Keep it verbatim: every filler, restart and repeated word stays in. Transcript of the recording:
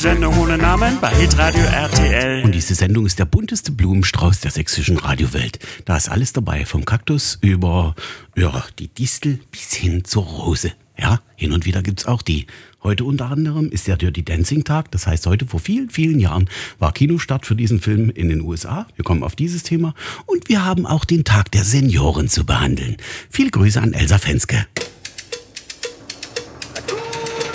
Sendung ohne Namen bei Hitradio R T L. Und diese Sendung ist der bunteste Blumenstrauß der sächsischen Radiowelt. Da ist alles dabei, vom Kaktus über ja, die Distel bis hin zur Rose. Ja, hin und wieder gibt's auch die. Heute unter anderem ist der Dirty Dancing Tag. Das heißt, heute vor vielen, vielen Jahren war Kinostart für diesen Film in den U S A. Wir kommen auf dieses Thema. Und wir haben auch den Tag der Senioren zu behandeln. Viele Grüße an Elsa Fenske.